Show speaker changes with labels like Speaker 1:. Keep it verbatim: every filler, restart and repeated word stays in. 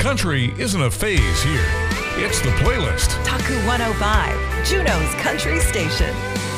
Speaker 1: Country isn't a phase here. It's the playlist.
Speaker 2: Taku one oh five, Juneau's country station.